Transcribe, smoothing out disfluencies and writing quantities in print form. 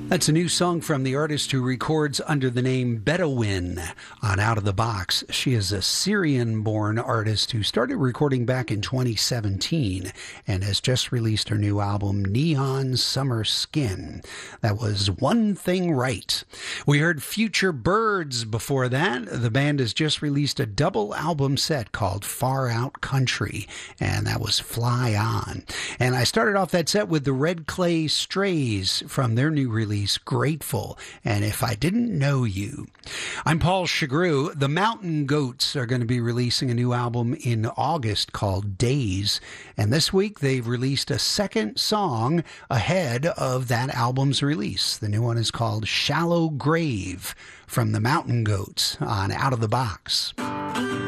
That's a new song from the artist who records under the name Bedouin on Out of the Box. She is a Syrian-born artist who started recording back in 2017 and has just released her new album, Neon Summer Skin. That was One Thing Right. We heard Future Birds before that. The band has just released a double album set called Far Out Country, and that was Fly On. And I started off that set with the Red Clay Strays from their new release, Grateful, and If I Didn't Know You. I'm Paul Chagru. The Mountain Goats are going to be releasing a new album in August called Days, and this week they've released a second song ahead of that album's release. The new one is called Shallow Grave from the Mountain Goats on Out of the Box.